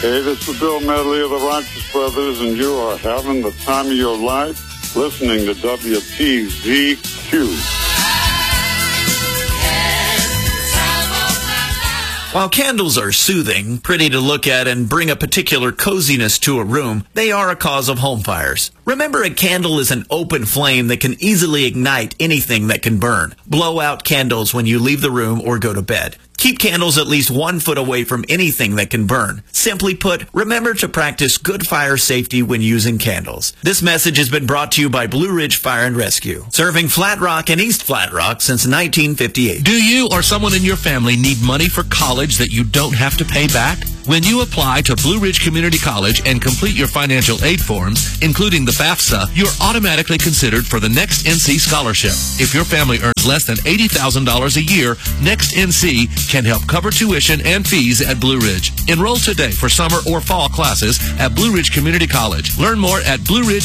Hey, this is Bill Medley of the Righteous Brothers, and you are having the time of your life listening to WTZQ. While candles are soothing, pretty to look at, and bring a particular coziness to a room, they are a cause of home fires. Remember, a candle is an open flame that can easily ignite anything that can burn. Blow out candles when you leave the room or go to bed. Keep candles at least 1 foot away from anything that can burn. Simply put, remember to practice good fire safety when using candles. This message has been brought to you by Blue Ridge Fire and Rescue, serving Flat Rock and East Flat Rock since 1958. Do you or someone in your family need money for college that you don't have to pay back? When you apply to Blue Ridge Community College and complete your financial aid forms, including the FAFSA, you're automatically considered for the Next NC Scholarship. If your family earns less than $80,000 a year, Next NC can help cover tuition and fees at Blue Ridge. Enroll today for summer or fall classes at Blue Ridge Community College. Learn more at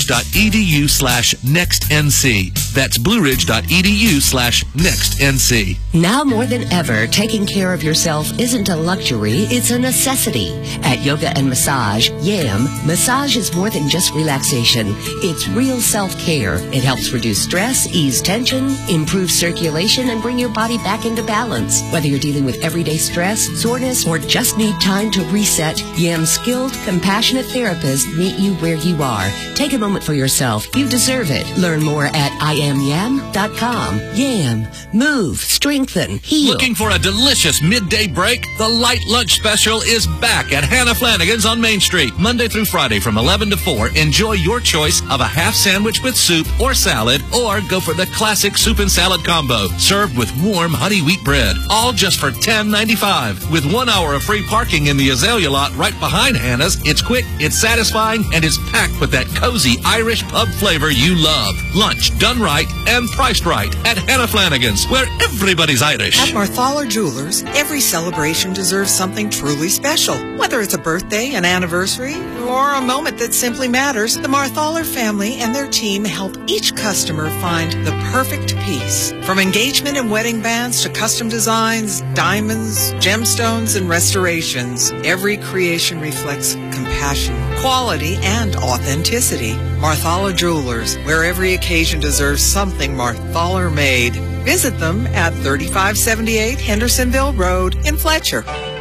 blueridge.edu/nextnc. That's blueridge.edu/nextnc. Now more than ever, taking care of yourself isn't a luxury, it's a necessity. At Yoga and Massage, YAM, massage is more than just relaxation. It's real self-care. It helps reduce stress, ease tension, improve circulation, and bring your body back into balance. Whether you're dealing with everyday stress, soreness, or just need time to reset, YAM's skilled, compassionate therapists meet you where you are. Take a moment for yourself. You deserve it. Learn more at IamYam.com. YAM. Move, strengthen, heal. Looking for a delicious midday break? The Light Lunch Special is back at Hannah Flanagan's on Main Street. Monday through Friday from 11 to 4. Enjoy your choice of a half sandwich with soup or salad, or go for the classic soup and salad combo, served with warm honey wheat bread. All just for $10.95. With 1 hour of free parking in the Azalea lot right behind Hannah's, it's quick, it's satisfying, and it's packed with that cozy Irish pub flavor you love. Lunch done right and priced right at Hannah Flanagan's, where everybody's Irish. At Marthaler Jewelers, every celebration deserves something truly special. Whether it's a birthday, an anniversary, or a moment that simply matters, the Marthaler family and their team help each customer find the perfect piece. From engagement and wedding bands to custom designs, diamonds, gemstones, and restorations, every creation reflects compassion, quality, and authenticity. Marthaler Jewelers, where every occasion deserves something Marthaler made. Visit them at 3578 Hendersonville Road in Fletcher.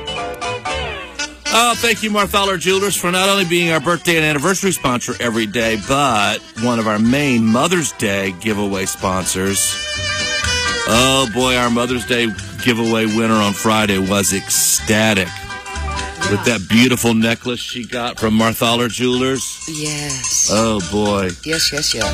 Oh, thank you, Marthaler Jewelers, for not only being our birthday and anniversary sponsor every day, but one of our main Mother's Day giveaway sponsors. Oh, boy, our Mother's Day giveaway winner on Friday was ecstatic with that beautiful necklace she got from Marthaler Jewelers. Yes. Oh, boy. Yes.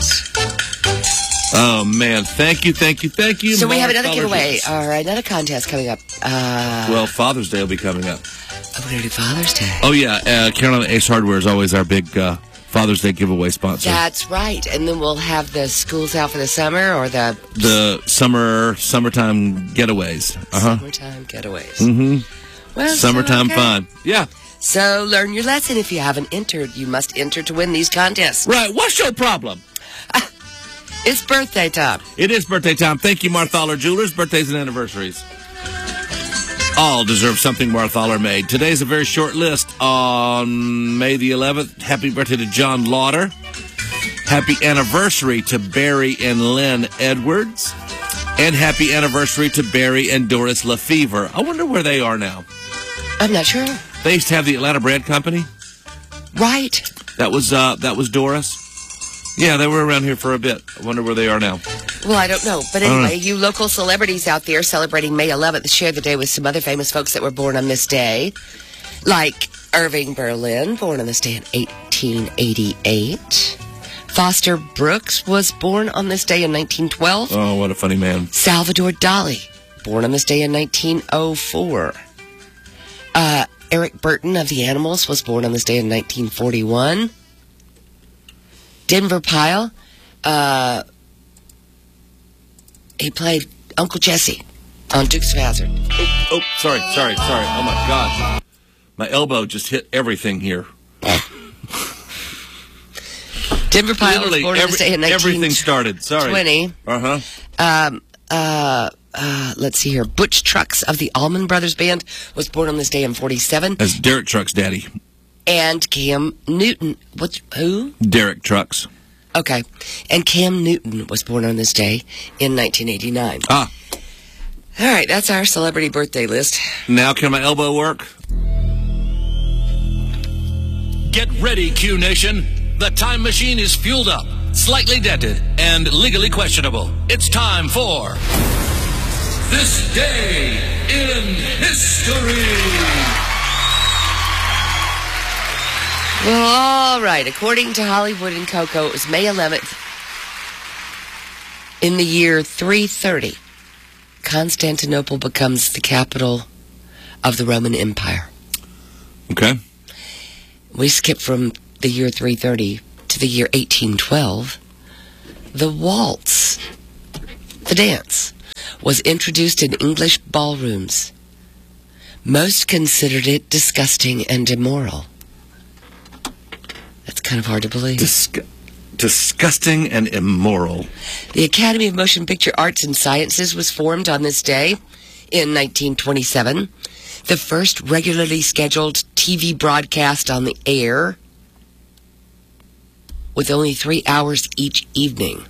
Oh, man. Thank you. So we have another Marthaler giveaway, Jewelers. or another contest coming up. Well, Father's Day will be coming up. We're going to do Father's Day. Oh, yeah. Carolina Ace Hardware is always our big Father's Day giveaway sponsor. That's right. And then we'll have the schools out for the summer, or the summertime getaways. Summertime getaways. Mm-hmm. Well, summertime fun. Yeah. So learn your lesson. If you haven't entered, you must enter to win these contests. Right. What's your problem? It's birthday time. It is birthday time. Thank you, Marthaler Jewelers. Birthdays and anniversaries all deserve something Marthaler made. Today's a very short list. On May the 11th, happy birthday to John Lauder. Happy anniversary to Barry and Lynn Edwards. And happy anniversary to Barry and Doris Lefevre. I wonder where they are now. I'm not sure. They used to have the Atlanta Bread Company. Right. That was Doris. Yeah, they were around here for a bit. I wonder where they are now. Well, I don't know. But anyway, you local celebrities out there celebrating May 11th, share the day with some other famous folks that were born on this day. Like Irving Berlin, born on this day in 1888. Foster Brooks was born on this day in 1912. Oh, what a funny man. Salvador Dali, born on this day in 1904. Eric Burton of the Animals was born on this day in 1941. Denver Pyle, he played Uncle Jesse on Dukes of Hazzard. Oh, sorry. Oh, my God. My elbow just hit everything here. Denver Pyle was born on this day in 1920. Everything started. Sorry. Let's see here. Butch Trucks of the Allman Brothers Band was born on this day in 47. That's Derek Trucks' daddy. And Cam Newton. Who? Derek Trucks. Okay. And Cam Newton was born on this day in 1989. Ah. All right, that's our celebrity birthday list. Now can my elbow work? Get ready, Q Nation. The time machine is fueled up, slightly dented, and legally questionable. It's time for This Day in History. Well, all right. According to Hollywood and Coco, it was May 11th in the year 330. Constantinople becomes the capital of the Roman Empire. Okay. We skip from the year 330 to the year 1812. The waltz, the dance, was introduced in English ballrooms. Most considered it disgusting and immoral. That's kind of hard to believe. Disgusting and immoral. The Academy of Motion Picture Arts and Sciences was formed on this day in 1927. The first regularly scheduled TV broadcast on the air with only 3 hours each evening.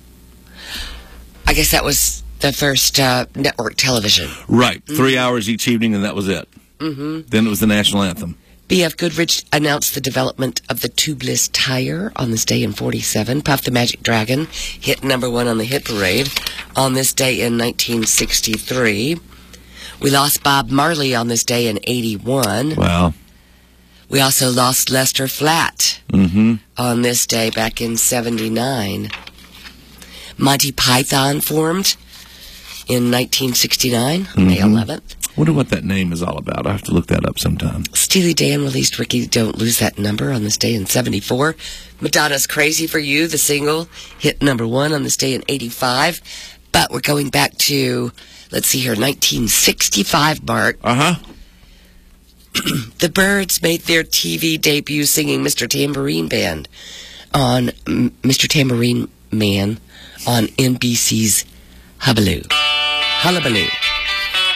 I guess that was the first network television. Right. 3 hours each evening, and that was it. Mm-hmm. Then it was the national anthem. B.F. Goodrich announced the development of the tubeless tire on this day in 47. Puff the Magic Dragon hit number 1 on the hit parade on this day in 1963. We lost Bob Marley on this day in 81. Wow. We also lost Lester Flatt on this day back in 79. Monty Python formed in 1969, May 11th. Wonder what that name is all about. I have to look that up sometime. Steely Dan released Ricky Don't Lose That Number on this day in 74. Madonna's Crazy for You, the single, hit number 1 on this day in 85. But we're going back to, let's see here, 1965, Mark. Uh-huh. The Byrds made their TV debut singing Mr. Tambourine Man on NBC's Hullabaloo.